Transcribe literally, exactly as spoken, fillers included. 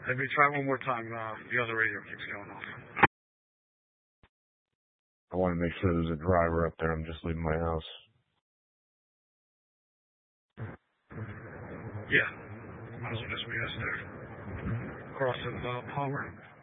Let me try one more time. Uh, the other radio keeps going off. I want to make sure there's a driver up there. I'm just leaving my house. Yeah. Might as well just meet us there. Crossing uh, Palmer.